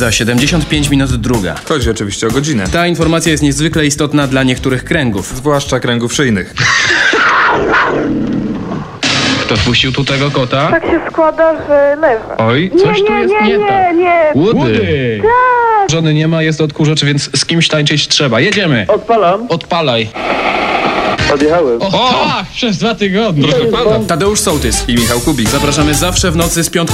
Za 75 minut druga. Chodzi oczywiście o godzinę. Ta informacja jest niezwykle istotna dla niektórych kręgów. Zwłaszcza kręgów szyjnych. Kto wpuścił tu tego kota? Tak się składa, że leży. Oj, coś tu jest nie tak. nie. Łudy! Tak. Żony nie ma, jest odkurzacz, więc z kimś tańczyć trzeba. Jedziemy! Odpalam. Odpalaj. Odjechałem. O, tak! Przez 2 tygodnie. Proszę pana. Tadeusz Sołtys I Michał Kubik. Zapraszamy zawsze w nocy z piątku